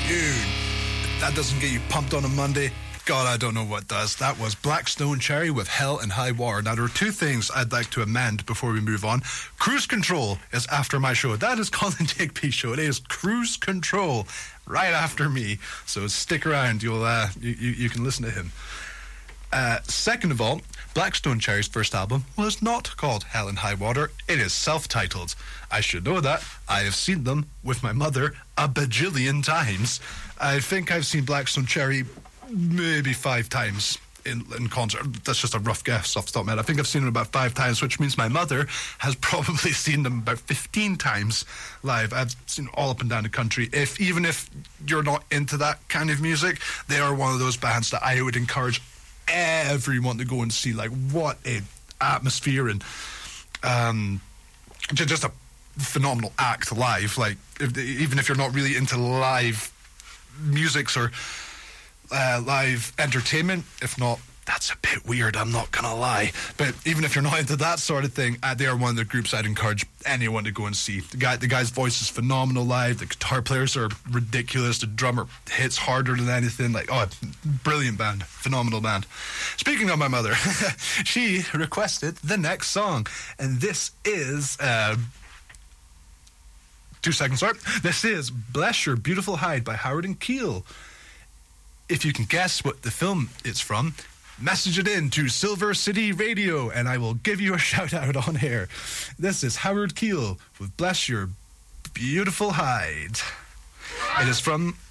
tune. If that doesn't get you pumped on a Monday, God, I don't know what does. That was Black Stone Cherry with Hell and High Water. Now, there are two things I'd like to amend before we move on. Cruise Control is after my show. That is Colin Digby's show. It is Cruise Control right after me. So stick around. You'll you can listen to him. Second of all, Black Stone Cherry's first album was not called Hell and High Water. It is self-titled. I should know that. I have seen them with my mother a bajillion times. I think I've seen Black Stone Cherry maybe 5 times in concert. That's just a rough guess off the top of my head. I think I've seen them about 5 times, which means my mother has probably seen them about 15 times live. I've seen all up and down the country. Even if you're not into that kind of music, they are one of those bands that I would encourage everyone to go and see. Like, what a atmosphere, and just a phenomenal act live. Like, even if you're not really into live music or live entertainment, if not, that's a bit weird, I'm not gonna lie, but even if you're not into that sort of thing, they are one of the groups I'd encourage anyone to go and see. The guy's voice is phenomenal live, the guitar players are ridiculous, the drummer hits harder than anything. Like, brilliant band, phenomenal band. Speaking of my mother, she requested the next song, and this is 2 seconds, sorry. This is Bless Your Beautiful Hide by Howard and Keel. If you can guess what the film it's from, message it in to Silver City Radio and I will give you a shout out on air. This is Howard Keel with Bless Your Beautiful Hide. It is from